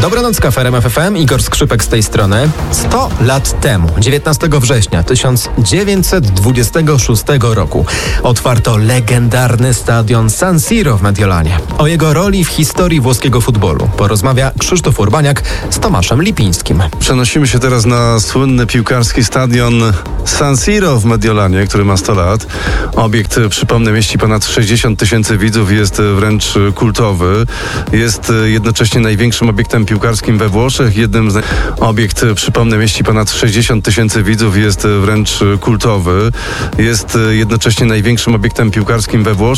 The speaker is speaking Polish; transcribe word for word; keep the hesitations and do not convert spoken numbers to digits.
Dobranoc, Kafe R M F F M, Igor Skrzypek z tej strony. sto lat temu, dziewiętnastego września tysiąc dziewięćset dwudziestego szóstego roku, otwarto legendarny stadion San Siro w Mediolanie. O jego roli w historii włoskiego futbolu porozmawia Krzysztof Urbaniak z Tomaszem Lipińskim. Przenosimy się teraz na słynny piłkarski stadion San Siro w Mediolanie, który ma sto lat. Obiekt, przypomnę, mieści ponad sześćdziesiąt tysięcy widzów i jest wręcz kultowy. Jest jednocześnie największym obiektem piłkarskim we Włoszech. Jednym z... Obiekt, przypomnę, mieści ponad sześćdziesiąt tysięcy widzów i jest wręcz kultowy. Jest jednocześnie największym obiektem piłkarskim we Włoszech.